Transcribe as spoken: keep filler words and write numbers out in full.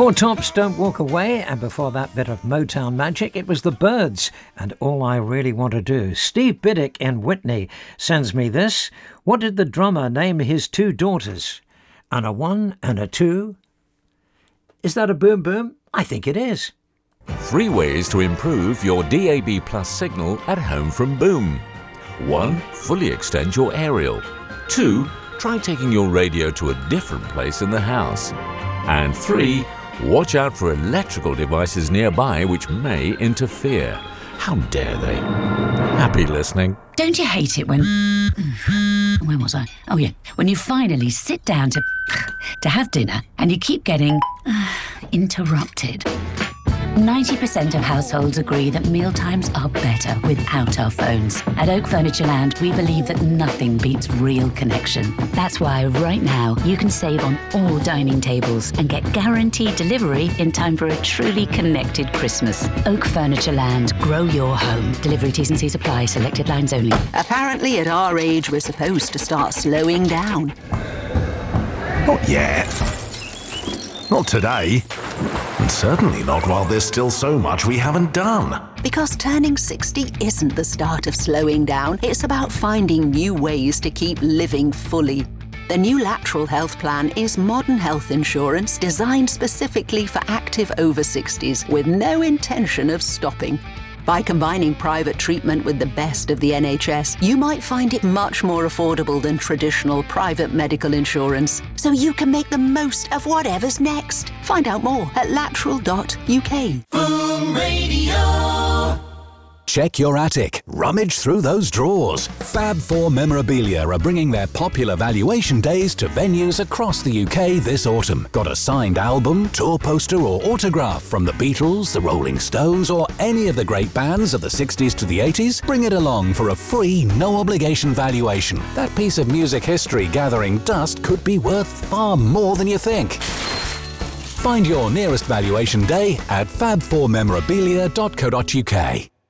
Four Tops, Don't Walk Away, and before that bit of Motown magic, it was the Byrds and All I Really Want to Do. Steve Biddick in Whitney sends me this. What did the drummer name his two daughters? And a one and a two? Is that a boom boom? I think it is. Three ways to improve your D A B Plus signal at home from Boom. One, fully extend your aerial. Two, try taking your radio to a different place in the house. And three, watch out for electrical devices nearby which may interfere. How dare they? Happy listening. Don't you hate it when... Where was I? Oh, yeah. When you finally sit down to... to have dinner and you keep getting... interrupted. ninety percent of households agree that mealtimes are better without our phones. At Oak Furniture Land, we believe that nothing beats real connection. That's why right now you can save on all dining tables and get guaranteed delivery in time for a truly connected Christmas. Oak Furniture Land, grow your home. Delivery T's and C's apply, selected lines only. Apparently at our age we're supposed to start slowing down. Not yet. Not today. And certainly not while there's still so much we haven't done. Because turning sixty isn't the start of slowing down. It's about finding new ways to keep living fully. The new Lateral Health Plan is modern health insurance designed specifically for active over sixties with no intention of stopping. By combining private treatment with the best of the N H S, you might find it much more affordable than traditional private medical insurance, so you can make the most of whatever's next. Find out more at lateral dot U K. Boom Radio. Check your attic. Rummage through those drawers. Fab Four Memorabilia are bringing their popular valuation days to venues across the U K this autumn. Got a signed album, tour poster or autograph from the Beatles, the Rolling Stones or any of the great bands of the sixties to the eighties? Bring it along for a free, no-obligation valuation. That piece of music history gathering dust could be worth far more than you think. Find your nearest valuation day at fab four memorabilia dot co dot U K.